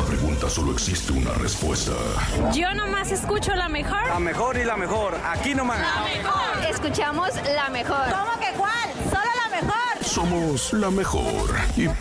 pregunta solo existe una respuesta. Yo nomás escucho la mejor. La mejor y la mejor. Aquí nomás. La mejor. Escuchamos la mejor. ¿Cómo que cuál? Solo la mejor. Somos la mejor. Y